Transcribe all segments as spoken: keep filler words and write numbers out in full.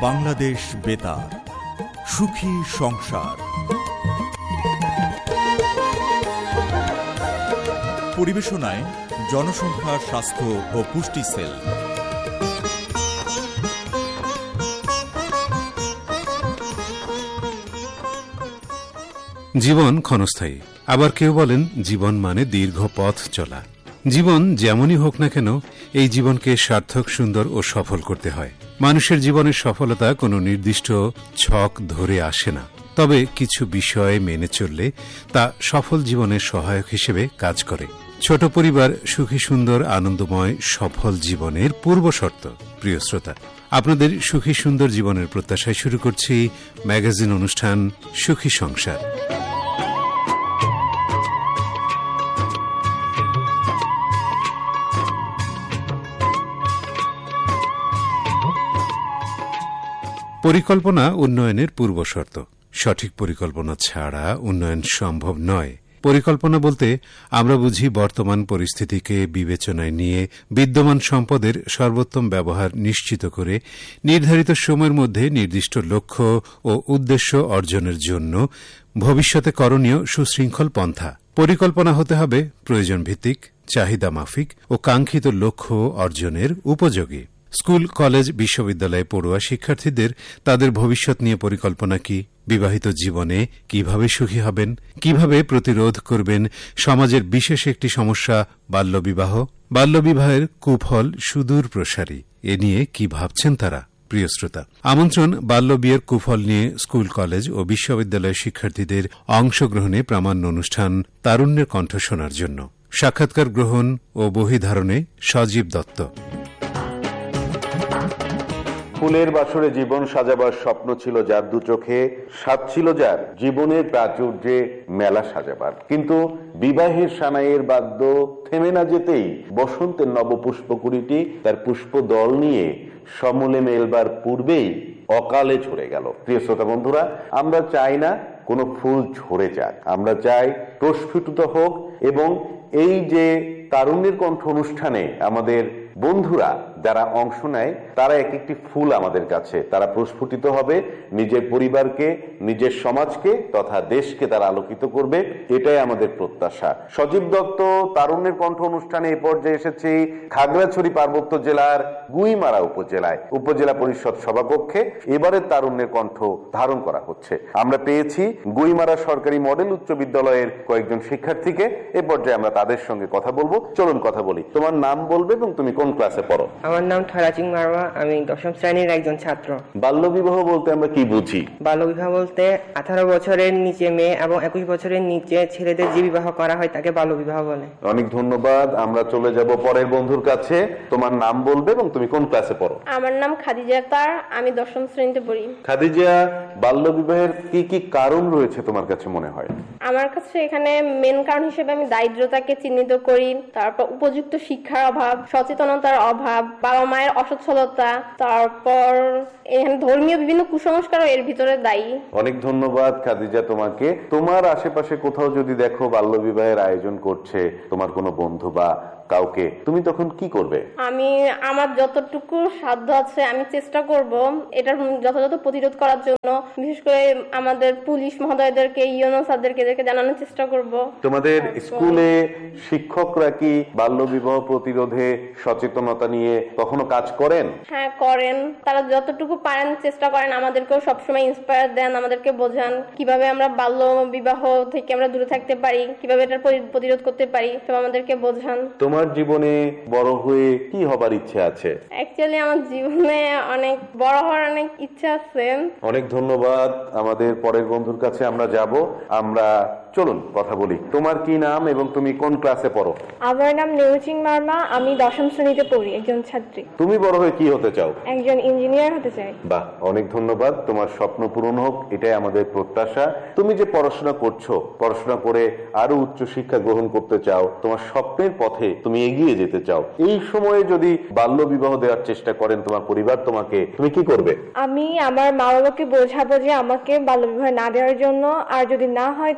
বাংলাদেশ বেতার, সুখী সংসার। পরিবেশনায় জনসংখ্যা, স্বাস্থ্য ও পুষ্টি সেল। জীবন ক্ষণস্থায়ী, আবার কেউ বলেন জীবন মানে দীর্ঘ পথ চলা। জীবন যেমনই হোক না কেন, এই জীবনকে সার্থক, সুন্দর ও সফল করতে হয়। মানুষের জীবনের সফলতা কোনো নির্দিষ্ট ছক ধরে আসে না, তবে কিছু বিষয় মেনে চললে তা সফল জীবনের সহায়ক হিসেবে কাজ করে। ছোট পরিবার সুখী, সুন্দর, আনন্দময়, সফল জীবনের পূর্ব শর্ত। প্রিয় শ্রোতা, আপনাদের সুখী সুন্দর জীবনের প্রত্যাশায় শুরু করছি ম্যাগাজিন অনুষ্ঠান সুখী সংসার। পরিকল্পনা উন্নয়নের পূর্বশর্ত। সঠিক পরিকল্পনা ছাড়া উন্নয়ন সম্ভব নয়। পরিকল্পনা বলতে আমরা বুঝি বর্তমান পরিস্থিতিকে বিবেচনায় নিয়ে বিদ্যমান সম্পদের সর্বোত্তম ব্যবহার নিশ্চিত করে নির্ধারিত সময়ের মধ্যে নির্দিষ্ট লক্ষ্য ও উদ্দেশ্য অর্জনের জন্য ভবিষ্যতে করণীয় সুশৃঙ্খল পন্থা। পরিকল্পনা হতে হবে প্রয়োজন ভিত্তিক, চাহিদা মাফিক ও কাঙ্ক্ষিত লক্ষ্য অর্জনের উপযোগী। স্কুল, কলেজ, বিশ্ববিদ্যালয়ে পড়ুয়া শিক্ষার্থীদের তাদের ভবিষ্যৎ নিয়ে পরিকল্পনা কি? বিবাহিত জীবনে কিভাবে সুখী হবেন? কিভাবে প্রতিরোধ করবেন সমাজের বিশেষ একটি সমস্যা, বাল্যবিবাহ? বাল্যবিবাহের কুফল সুদূর প্রসারী। এ নিয়ে কি ভাবছেন তারা? প্রিয় শ্রোতা, আমন্ত্রণ বাল্যবিয়ের কুফল নিয়ে স্কুল, কলেজ ও বিশ্ববিদ্যালয়ের শিক্ষার্থীদের অংশগ্রহণে প্রামাণ্য অনুষ্ঠান তারুণ্যের কণ্ঠ শোনার জন্য। সাক্ষাৎকার গ্রহণ ও বহিধারণে সজীব দত্ত। ফুলের বাসরে জীবন সাজাবার স্বপ্ন ছিল যার দু চোখে, স্বাদ ছিল যার জীবনের প্রাচুর্যে মেলা সাজাবার। কিন্তু বিবাহের সানাইয়ের বাদ্য থেমে না যেতেই বসন্তের নবপুষ্পকুড়িটি তার পুষ্প দল নিয়ে সমূলে মেলবার পূর্বেই অকালে ঝরে গেল। প্রিয় শ্রোতা বন্ধুরা, আমরা চাই না কোনো ফুল ঝরে যাক, আমরা চাই প্রস্ফুটিত হোক। এবং এই যে তারুণ্যের কণ্ঠ অনুষ্ঠানে আমাদের বন্ধুরা যারা অংশ নেয়, তারা এক একটি ফুল আমাদের কাছে, তারা প্রস্ফুটিত হবে, নিজের পরিবারকে, নিজের সমাজকে তথা দেশকে তারা আলোকিত করবে, এটাই আমাদের প্রত্যাশা। সজীব দত্ত তারুণ্যের কণ্ঠ অনুষ্ঠানে এ পর্যায়ে এসেছি খাগড়াছড়ি পার্বত্য জেলার গুইমারা উপজেলায়, উপজেলা পরিষদ সভাকক্ষে এবারের তারুণ্যের কণ্ঠ ধারণ করা হচ্ছে। আমরা পেয়েছি গুইমারা সরকারি মডেল উচ্চ বিদ্যালয়ের কয়েকজন শিক্ষার্থীকে। এ পর্যায়ে আমরা তাদের সঙ্গে কথা বলবো। চলুন কথা বলি। তোমার নাম বলবে এবং তুমি কোন ক্লাসে পড়ো? আমার নাম ঠারাচিং মারওয়া, আমি দশম শ্রেণীর একজন ছাত্র। বাল্যবিবাহ বলতে আমরা কি বুঝি? বাল্যবিবাহ বলতে আঠারো বছরের নিচে মেয়ে এবং একুশ বছরের নিচে ছেলেদের যে বিবাহ করা হয় তাকে বাল্যবিবাহ বলে। অনেক ধন্যবাদ। আমরা চলে যাব পরের বন্ধুর কাছে। তোমার নাম বলবে এবং তুমি কোন ক্লাসে পড়ো? আমার নাম খাদিজা আক্তার, আমি দশম শ্রেণীতে পড়ি। খাদিজা, বাল্যবিবাহের কি কি কারণ রয়েছে তোমার কাছে মনে হয়? আমার কাছে এখানে মেন কারণ হিসেবে আমি দারিদ্রতাকে চিহ্নিত করি, তারপর উপযুক্ত শিক্ষার অভাব, সচেতনতার অভাব, বাবা মায়ের অসচ্ছলতা, তারপর এখানে ধর্মীয় বিভিন্ন কুসংস্কারও এর ভিতরে দায়ী। অনেক ধন্যবাদ খাদিজা তোমাকে। তোমার আশেপাশে কোথাও যদি দেখো বাল্যবিবাহের আয়োজন করছে তোমার কোনো বন্ধু বা কাউকে, তুমি তখন কি করবে? আমি আমার যতটুকু সাধ্য আছে আমি চেষ্টা করব এটার যথাযথ প্রতিরোধ করার জন্য। বিশেষ করে আমাদের পুলিশ মহোদয়দেরকে, ইউনো স্যারদেরকে এদেরকে জানানোর চেষ্টা করব। তোমাদের স্কুলে শিক্ষকরা কি বাল্যবিবাহ প্রতিরোধে সচেতনতা নিয়ে কখনো কাজ করেন? হ্যাঁ, করেন। তারা যতটুকু পারেন চেষ্টা করেন, আমাদেরকেও সবসময় ইন্সপায়ার দেন, আমাদেরকে বোঝান কিভাবে আমরা বাল্য বিবাহ থেকে আমরা দূরে থাকতে পারি, কিভাবে এটার প্রতিরোধ করতে পারি, সব আমাদেরকে বোঝান। তোমার জীবনে বড় হয়ে কি হবার ইচ্ছে আছে? অ্যাকচুয়ালি আমার জীবনে অনেক বড় হওয়ার অনেক ইচ্ছা আছে। অনেক ধন্যবাদ। আমাদের পরের বন্ধুর কাছে আমরা যাব। আমরা চলুন কথা বলি। তোমার কি নাম এবং তুমি কোন ক্লাসে পড়ো? আমার নাম নেউচিং মারমা, আমি দশম শ্রেণীতে পড়ি, একজন ছাত্রী। তুমি বড় হয়ে কি হতে চাও? একজন ইঞ্জিনিয়ার হতে চাই। বাহ, অনেক ধন্যবাদ। তোমার স্বপ্ন পূরণ হোক, এটাই আমাদের প্রত্যাশা। তুমি যে পড়াশোনা করছো, পড়াশোনা করে আরো উচ্চ শিক্ষা গ্রহণ করতে চাও, তোমার স্বপ্নের পথে তুমি এগিয়ে যেতে চাও, এই সময়ে যদি বাল্য বিবাহ দেওয়ার চেষ্টা করেন তোমার পরিবার তোমাকে, তুমি কি করবে? আমি আমার মা বাবাকে বোঝাবো যে আমাকে বাল্য বিবাহ না দেওয়ার জন্য, আর যদি না হয় তাহলে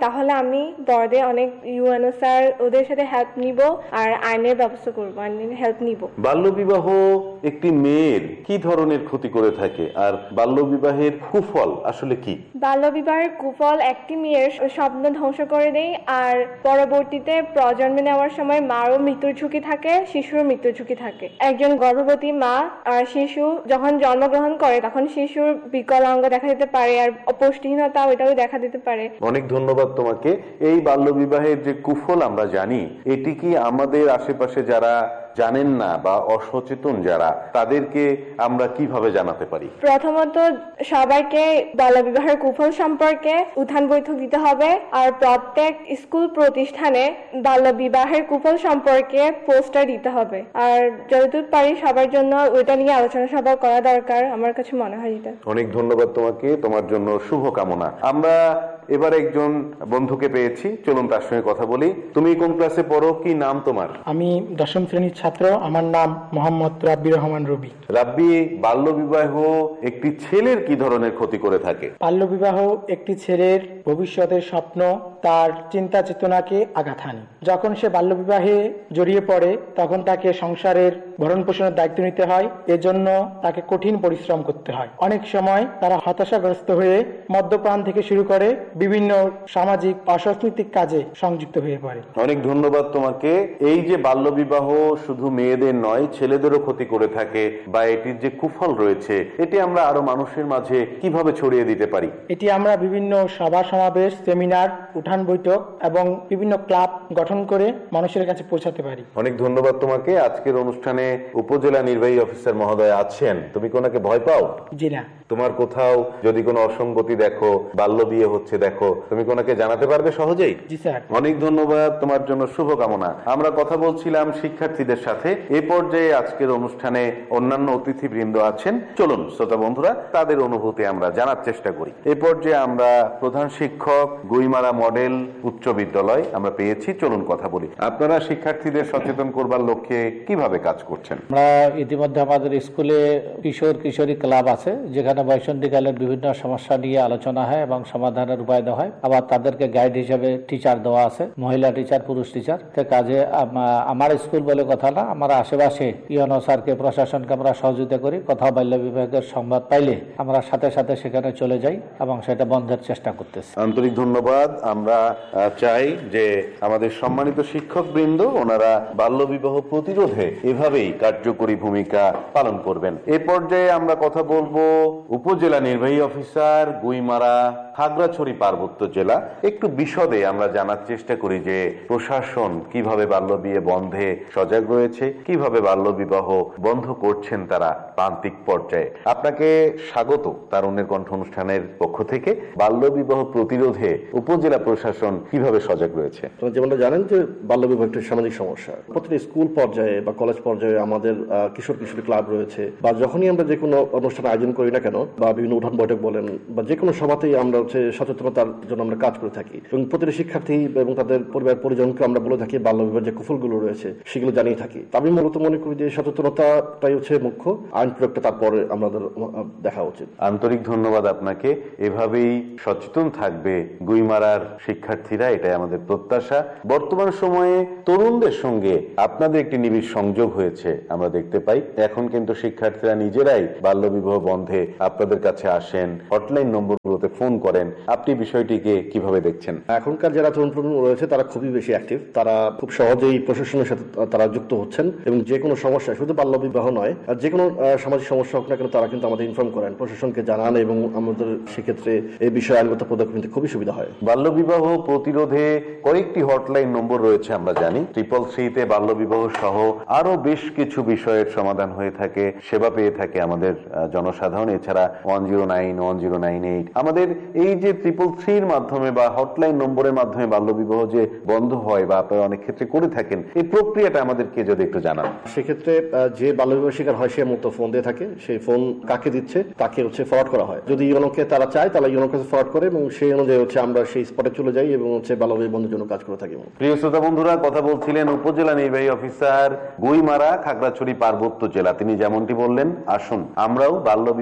আমি বড়দের অনেক ইউএনও স্যার ওদের সাথে হেল্প নিব আর আইনের ব্যবস্থা করবো, আইনের হেল্প নিব। বাল্যবিবাহ একটি মেয়ের কি ধরনের ক্ষতি করে থাকে আর বাল্যবিবাহের কুফল আসলে কি? বাল্যবিবাহের কুফল একটি মেয়ের স্বপ্ন ধ্বংস করে দেয় আর পরবর্তীতে প্রজন্ম নেওয়ার সময় মারও মৃত্যুর ঝুঁকি থাকে, শিশুর মৃত্যুর ঝুঁকি থাকে। একজন গর্ভবতী মা আর শিশু যখন জন্মগ্রহণ করে তখন শিশুর বিকলাঙ্গ দেখা দিতে পারে আর পুষ্টিহীনতা ওইটাও দেখা দিতে পারে। অনেক ধন্যবাদ তোমাকে। এই বাল্যবিবাহের যে কুফল আমরা জানি, এটি কি আমাদের আশেপাশে যারা জানেন না বা অসচেতন যারা, তাদেরকে আমরা কিভাবে জানাতে পারি? প্রথমত সবাইকে বাল্যবিবাহের কুফল সম্পর্কে উত্থান বৈঠক দিতে হবে আর প্রত্যেক স্কুল প্রতিষ্ঠানে বাল্যবিবাহের কুফল সম্পর্কে পোস্টার দিতে হবে আর যতদূর পারি সবার জন্য ওইটা নিয়ে আলোচনা সভা করা দরকার, আমার কাছে মনে হয় এটা। অনেক ধন্যবাদ তোমাকে, তোমার জন্য শুভকামনা। আমরা এবার একজন বন্ধুকে পেয়েছি, চলুন তার সঙ্গে কথা বলি। তুমি কোন ক্লাসে পড়ো, কি নাম তোমার? আমি দশম শ্রেণীর ছাত্র, আমার নাম মোহাম্মদ রাব্বি রহমান রবি। রাব্বি, বাল্যবিবাহ একটি ছেলের কি ধরনের ক্ষতি করে থাকে? বাল্যবিবাহ একটি ছেলের ভবিষ্যতের স্বপ্ন, তার চিন্তা চেতনাকে আঘাত হানে। যখন সে বাল্যবিবাহে জড়িয়ে পড়ে তখন তাকে সংসারের ভরণ পোষণের দায়িত্ব নিতে হয়, এজন্য তাকে কঠিন পরিশ্রম করতে হয়। অনেক সময় তারা হতাশাগ্রস্ত হয়ে মদ্যপান থেকে শুরু করে বিভিন্ন সামাজিক অসাংস্কৃতিক কাজে সংযুক্ত হয়ে পড়ে। অনেক ধন্যবাদ তোমাকে। এই যে বাল্যবিবাহ শুধু মেয়েদের নয়, ছেলেদেরও ক্ষতি করে থাকে বা এটির যে কুফল রয়েছে, এটি আমরা আরো মানুষের মাঝে কিভাবে ছড়িয়ে দিতে পারি? এটি আমরা বিভিন্ন সভা সমাবেশ, সেমিনার, উঠান বৈঠক এবং বিভিন্ন ক্লাব গঠন করে মানুষের কাছে পৌঁছাতে পারি। অনেক ধন্যবাদ তোমাকে। আজকের অনুষ্ঠানে উপজেলা নির্বাহী অফিসার মহোদয় আছেন, তুমি কি ওনাকে ভয় পাও? জি না। তোমার কোথাও যদি কোনো অসঙ্গতি দেখো, বাল্য বিয়ে হচ্ছে দেখো, তুমি কোনাকে জানাতে পারবে সহজেই? জি স্যার। অনেক ধন্যবাদ, তোমার জন্য শুভকামনা। আমরা কথা বলছিলাম শিক্ষার্থীদের সাথে। এই পর্যায়ে আজকের অনুষ্ঠানে অন্যান্য অতিথিবৃন্দ আছেন, চলুন শ্রোতা বন্ধুরা তাদের অনুভূতি আমরা জানার চেষ্টা করি। এই পর্যায়ে আমরা প্রধান শিক্ষক, গুইমারা মডেল উচ্চ বিদ্যালয় আমরা পেয়েছি, চলুন কথা বলি। আপনারা শিক্ষার্থীদের সচেতন করবার লক্ষ্যে কিভাবে কাজ করছেন? আমরা ইতিমধ্যে আমাদের স্কুলে কিশোর কিশোরী ক্লাব আছে, যেখানে বয়সন্ধিকালের বিভিন্ন সমস্যা নিয়ে আলোচনা হয় এবং সমাধানের উপায় দেওয়া হয়। আবার তাদেরকে গাইড হিসেবে টিচার দেওয়া আছে, মহিলা টিচার, পুরুষ টিচার। কাজে আমার স্কুল বলে কথা না, আমার আশেপাশে ইউএনও স্যারকে, প্রশাসনকে আমরা সহযোগিতা করি। কোথাও বাল্য বিভাগের সংবাদ পাইলে আমরা সাথে সাথে সেখানে চলে যাই এবং সেটা বন্ধের চেষ্টা করতেছি। আন্তরিক ধন্যবাদ। আমরা চাই যে আমাদের সম্মানিত শিক্ষক বৃন্দ ওনারা বাল্য বিবাহ প্রতিরোধে এভাবেই কার্যকরী ভূমিকা পালন করবেন। এ পর্যায়ে আমরা কথা বলবো উপজেলা নির্বাহী অফিসার, গুইমারা খাগড়াছড়ি পার্বত্য জেলা। একটু বিশদে আমরা জানার চেষ্টা করি যে প্রশাসন কিভাবে বাল্য বিয়ে বন্ধে সজাগ রয়েছে, কিভাবে বাল্য বিবাহ বন্ধ করছেন তারা প্রান্তিক পর্যায়ে। আপনাকে স্বাগত তারুণ্যের কণ্ঠ অনুষ্ঠানের পক্ষ থেকে। বাল্য বিবাহ প্রতিরোধে উপজেলা প্রশাসন কিভাবে সজাগ রয়েছে? যেমনটা জানেন যে বাল্য বিবাহ একটি সামাজিক সমস্যা। প্রতিটি স্কুল পর্যায়ে বা কলেজ পর্যায়ে আমাদের কিশোর কিশোরী ক্লাব রয়েছে, বা যখনই আমরা যে কোনো অনুষ্ঠান আয়োজন করি না কেন, বা বিভিন্ন উঠান বৈঠক বলেন বা যে কোনো সভাতেই আমরা হচ্ছে সচেতনতার জন্য আমরা কাজ করে থাকি এবং প্রতিটি শিক্ষার্থী এবং তাদের পরিবার পরিজনকে আমরা বলে থাকি বাল্য বিবাহের যে কুফলগুলো রয়েছে সেগুলো জানিয়ে থাকি। আমি মূলত মনে করি যে সচেতনতাটাই হচ্ছে মুখ্য, আইন প্রয়োগটা তারপরে আমাদের দেখা উচিত। আন্তরিক ধন্যবাদ আপনাকে। এভাবেই সচেতন থাকবে গুইমারার শিক্ষার্থীরা, এটাই আমাদের প্রত্যাশা। বর্তমান সময়ে তরুণদের সঙ্গে আপনাদের একটি নিবিড় সংযোগ হয়েছে আমরা দেখতে পাই। এখন কিন্তু শিক্ষার্থীরা নিজেরাই বাল্য বিবাহ বন্ধে আপনাদের কাছে আসেন, হটলাইন নম্বরগুলোতে ফোন করেন। আপনি বিষয়টিকে কিভাবে দেখছেন? এখনকার যারা তরুণ প্রজন্ম রয়েছে তারা খুবই বেশি অ্যাক্টিভ, তারা খুব সহজেই প্রশাসনের সাথে তারা যুক্ত হচ্ছেন এবং যে কোনো সমস্যা, শুধু বাল্য বিবাহ নয়, আর যে কোনো সামাজিক সমস্যা হোক না কেন তারা কিন্তু আমাদের ইনফর্ম করেন, প্রশাসনকে জানান এবং আমাদের সেক্ষেত্রে এই বিষয়ে আইনগত পদক্ষেপ নিতে খুবই সুবিধা হয়। বাল্য বিবাহ প্রতিরোধে কয়েকটি হটলাইন নম্বর রয়েছে আমরা জানি। ট্রিপল থ্রিতে বাল্য বিবাহ সহ আরো বেশ কিছু বিষয়ের সমাধান হয়ে থাকে, সেবা পেয়ে থাকে আমাদের জনসাধারণ। এছাড়া one zero nine one zero nine eight আমাদের এই যে ট্রিপল থ্রির মাধ্যমে বা হটলাইন নম্বরের মাধ্যমে বাল্য বিবাহ যে বন্ধ হয় বা আপনারা অনেক ক্ষেত্রে করে থাকেন, এই প্রক্রিয়াটা আমাদেরকে যদি একটু জানান। সেক্ষেত্রে যে বাল্য বিবাহ শিকার হয় সে মতো ফোন দিয়ে থাকে, সেই ফোন কাকে দিচ্ছে তাকে হচ্ছে ফরওয়ার্ড করা হয়। যদি ইউনোকে তারা চায় তাহলে ইউনোর কাছে ফরওয়ার্ড করে এবং সেই অনুযায়ী হচ্ছে আমরা সেই স্পটে চলে যাই এবং হচ্ছে বাল্য বিবাহ বন্ধের জন্য কাজ করে থাকি। প্রিয় শ্রোতা বন্ধুরা, কথা বলছিলেন উপজেলা নির্বাহী অফিসার, গুইমারা খাগড়াছড়ি পার্বত্য জেলা। তিনি যেমনটি বললেন, আসুন আমরাও বাল্য বিবাহ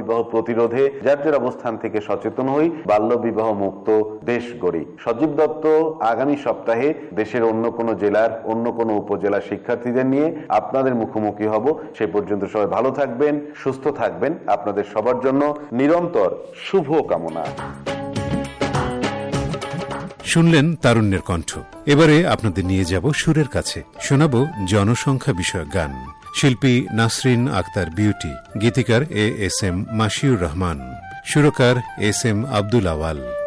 প্রতিরোধে যার যার অবস্থান থেকে সচেতন হই, বাল্যবিবাহ মুক্ত দেশ গড়ি। সজীব দত্ত আগামী সপ্তাহে দেশের অন্য কোনো জেলার অন্য কোনো উপজেলার শিক্ষার্থীদের নিয়ে আপনাদের মুখোমুখি হব। সে পর্যন্ত সবাই ভালো থাকবেন, সুস্থ থাকবেন। আপনাদের সবার জন্য নিরন্তর শুভ কামনা। শুনলেন তারুণ্যের কণ্ঠ। এবারে আপনাদের নিয়ে যাব সুরের কাছে, শোনাব জনসংখ্যা বিষয়ক গান। শিল্পী নাসরিন আক্তার বিউটি, গীতিকার এ এস এম মাসিউর রহমান, সুরকার এস এম আব্দুল আওয়াল।